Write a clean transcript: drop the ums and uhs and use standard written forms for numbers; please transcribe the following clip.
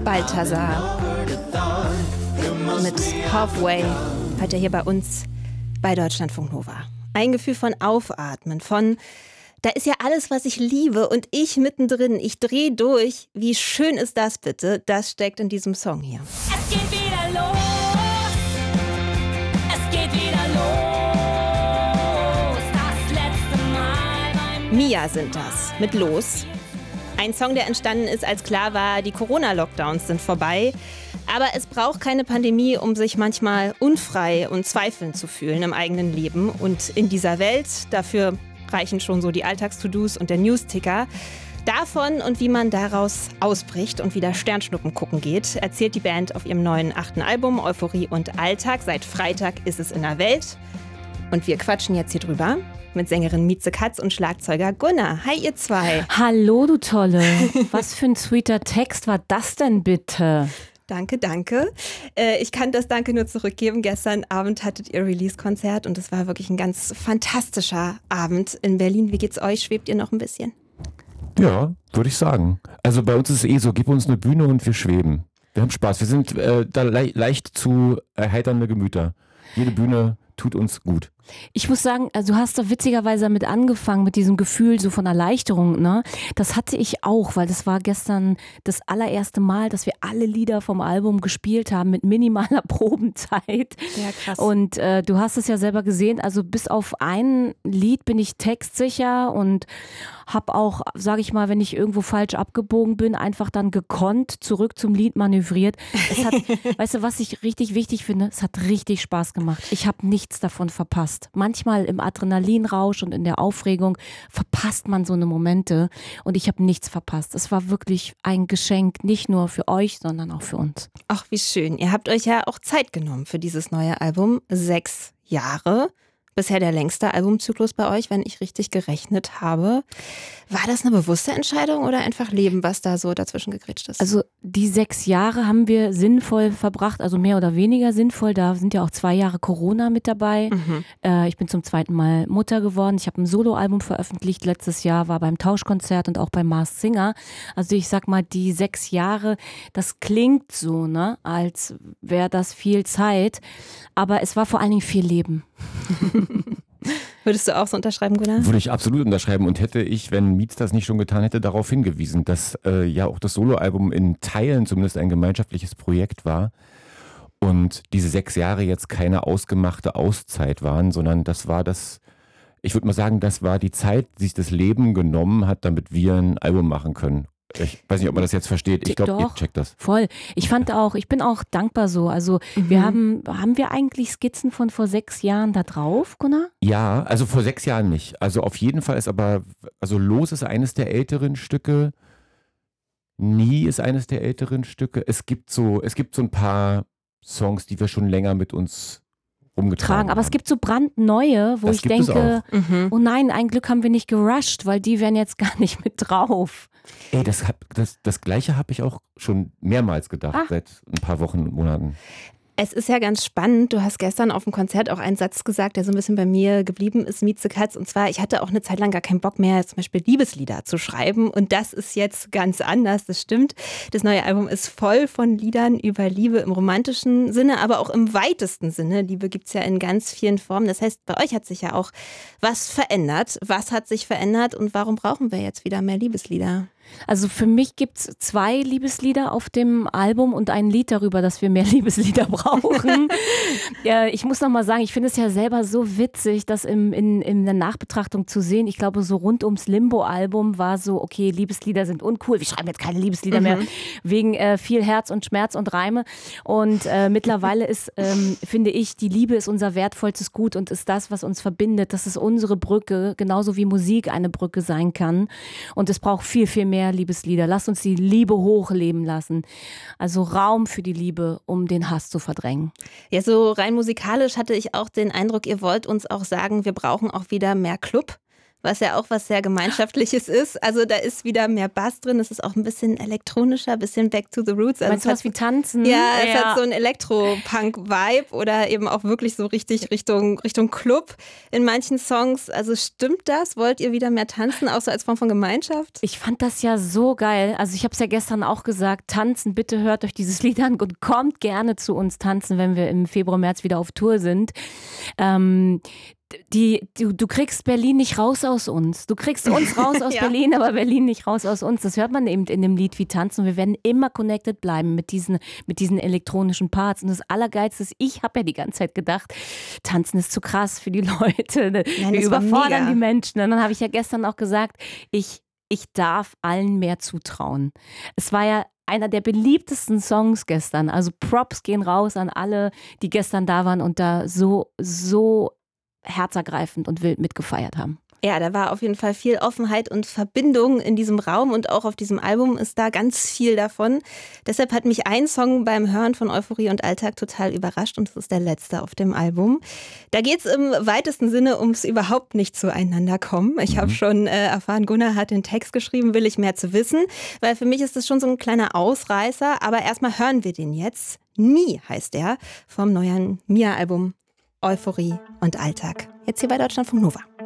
Balthasar mit Halfway, heute hier bei uns bei Deutschlandfunk Nova. Ein Gefühl von Aufatmen, von da ist ja alles, was ich liebe und ich mittendrin, ich drehe durch. Wie schön ist das bitte? Das steckt in diesem Song hier. Es geht wieder los, es geht wieder los, das letzte Mal beim Mia sind das, mit Los. Ein Song, der entstanden ist, als klar war, die Corona-Lockdowns sind vorbei. Aber es braucht keine Pandemie, um sich manchmal unfrei und zweifelnd zu fühlen im eigenen Leben. Und in dieser Welt, dafür reichen schon so die Alltags-To-Dos und der News-Ticker. Davon und wie man daraus ausbricht und wieder Sternschnuppen gucken geht, erzählt die Band auf ihrem neuen 8. Album Euphorie und Alltag. Seit Freitag ist es in der Welt. Und wir quatschen jetzt hier drüber mit Sängerin Mieze Katz und Schlagzeuger Gunnar. Hi ihr zwei. Hallo du Tolle. Was für ein sweeter Text war das denn bitte? Danke, danke. Ich kann das Danke nur zurückgeben. Gestern Abend hattet ihr Release-Konzert und es war wirklich ein ganz fantastischer Abend in Berlin. Wie geht's euch? Schwebt ihr noch ein bisschen? Ja, würde ich sagen. Also bei uns ist es so, gib uns eine Bühne und wir schweben. Wir haben Spaß. Wir sind da leicht zu erheiternde Gemüter. Jede Bühne tut uns gut. Ich muss sagen, also du hast da witzigerweise damit angefangen, mit diesem Gefühl so von Erleichterung, ne? Das hatte ich auch, weil das war gestern das allererste Mal, dass wir alle Lieder vom Album gespielt haben mit minimaler Probenzeit. Ja, krass. Und du hast es ja selber gesehen, also bis auf ein Lied bin ich textsicher und habe auch, sage ich mal, wenn ich irgendwo falsch abgebogen bin, einfach dann gekonnt zurück zum Lied manövriert. Es hat, weißt du, was ich richtig wichtig finde? Es hat richtig Spaß gemacht. Ich habe nichts davon verpasst. Manchmal im Adrenalinrausch und in der Aufregung verpasst man so eine Momente und ich habe nichts verpasst. Es war wirklich ein Geschenk, nicht nur für euch, sondern auch für uns. Ach, wie schön. Ihr habt euch ja auch Zeit genommen für dieses neue Album. 6 Jahre. Bisher der längste Albumzyklus bei euch, wenn ich richtig gerechnet habe. War das eine bewusste Entscheidung oder einfach Leben, was da so dazwischen gegritscht ist? Also die 6 Jahre haben wir sinnvoll verbracht, also mehr oder weniger sinnvoll. Da sind ja auch 2 Jahre Corona mit dabei. Ich bin zum 2. Mal Mutter geworden. Ich habe ein Soloalbum veröffentlicht letztes Jahr, war beim Tauschkonzert und auch beim Masked Singer. Also ich sag mal, die 6 Jahre, das klingt so, ne, als wäre das viel Zeit. Aber es war vor allen Dingen viel Leben. Würdest du auch so unterschreiben, Gunnar? Würde ich absolut unterschreiben und hätte ich, wenn Mietz das nicht schon getan hätte, darauf hingewiesen, dass ja auch das Soloalbum in Teilen zumindest ein gemeinschaftliches Projekt war und diese 6 Jahre jetzt keine ausgemachte Auszeit waren, sondern das war das, ich würde mal sagen, das war die Zeit, die sich das Leben genommen hat, damit wir ein Album machen können. Ich weiß nicht, ob man das jetzt versteht. Ich glaube, ihr checkt das. Voll. Ich bin auch dankbar so. Also wir haben wir eigentlich Skizzen von vor 6 Jahren da drauf, Gunnar? Ja, also vor 6 Jahren nicht. Also auf jeden Fall ist aber, also Los ist eines der älteren Stücke. Nie ist eines der älteren Stücke. Es gibt so ein paar Songs, die wir schon länger mit uns rumgetragen haben. Aber es gibt so brandneue, wo Das ich gibt es denke, oh nein, ein Glück haben wir nicht gerusht, weil die wären jetzt gar nicht mit drauf. Ey, das Gleiche habe ich auch schon mehrmals gedacht, seit ein paar Wochen und Monaten. Es ist ja ganz spannend. Du hast gestern auf dem Konzert auch einen Satz gesagt, der so ein bisschen bei mir geblieben ist, Mieze Katz. Und zwar, ich hatte auch eine Zeit lang gar keinen Bock mehr, zum Beispiel Liebeslieder zu schreiben. Und das ist jetzt ganz anders, das stimmt. Das neue Album ist voll von Liedern über Liebe im romantischen Sinne, aber auch im weitesten Sinne. Liebe gibt es ja in ganz vielen Formen. Das heißt, bei euch hat sich ja auch was verändert. Was hat sich verändert und warum brauchen wir jetzt wieder mehr Liebeslieder? Also für mich gibt es 2 Liebeslieder auf dem Album und ein Lied darüber, dass wir mehr Liebeslieder brauchen. Ich muss noch mal sagen, ich finde es ja selber so witzig, das in der Nachbetrachtung zu sehen. Ich glaube, so rund ums Limbo-Album war so, okay, Liebeslieder sind uncool. Wir schreiben jetzt keine Liebeslieder mehr wegen viel Herz und Schmerz und Reime. Und mittlerweile ist, finde ich, die Liebe ist unser wertvollstes Gut und ist das, was uns verbindet. Das ist unsere Brücke, genauso wie Musik eine Brücke sein kann. Und es braucht viel, viel mehr Liebeslieder. Lasst uns die Liebe hochleben lassen. Also Raum für die Liebe, um den Hass zu verdrängen. Ja, so rein musikalisch hatte ich auch den Eindruck, ihr wollt uns auch sagen, wir brauchen auch wieder mehr Club. was ja auch was sehr Gemeinschaftliches ist. Also da ist wieder mehr Bass drin, es ist auch ein bisschen elektronischer, ein bisschen back to the roots. Also Meinst du was wie tanzen? Ja, es hat so einen Elektro-Punk-Vibe oder eben auch wirklich so richtig Richtung Club in manchen Songs. Also stimmt das? Wollt ihr wieder mehr tanzen, auch so als Form von Gemeinschaft? Ich fand das ja so geil. Also ich habe es ja gestern auch gesagt, tanzen, bitte hört euch dieses Lied an und kommt gerne zu uns tanzen, wenn wir im Februar, März wieder auf Tour sind. Du kriegst Berlin nicht raus aus uns. Du kriegst uns raus aus Ja. Berlin, aber Berlin nicht raus aus uns. Das hört man eben in dem Lied wie Tanzen. Wir werden immer connected bleiben mit diesen elektronischen Parts. Und das Allergeilste ist, ich habe ja die ganze Zeit gedacht, Tanzen ist zu krass für die Leute. Nein, Wir das war überfordern mega. die Menschen. Und dann habe ich ja gestern auch gesagt, ich darf allen mehr zutrauen. Es war ja einer der beliebtesten Songs gestern. Also Props gehen raus an alle, die gestern da waren und da so herzergreifend und wild mitgefeiert haben. Ja, da war auf jeden Fall viel Offenheit und Verbindung in diesem Raum und auch auf diesem Album ist da ganz viel davon. Deshalb hat mich ein Song beim Hören von Euphorie und Alltag total überrascht und das ist der letzte auf dem Album. Da geht es im weitesten Sinne ums überhaupt nicht zueinander kommen. Ich habe schon erfahren, Gunnar hat den Text geschrieben, will ich mehr zu wissen, weil für mich ist das schon so ein kleiner Ausreißer, aber erstmal hören wir den jetzt. Nie heißt der vom neuen Mia-Album Euphorie und Alltag. Jetzt hier bei Deutschlandfunk Nova.